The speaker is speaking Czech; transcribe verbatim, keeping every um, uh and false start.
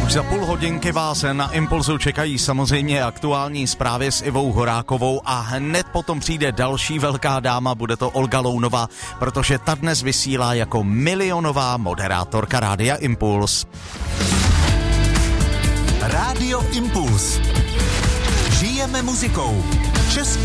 Už za půl hodinky vás na Impulzu čekají samozřejmě aktuální zprávy s Ivou Horákovou a hned potom přijde další velká dáma, bude to Olga Lounová, protože ta dnes vysílá jako milionová moderátorka Rádia Impuls. Rádio Impuls. Žijeme muzikou. Česko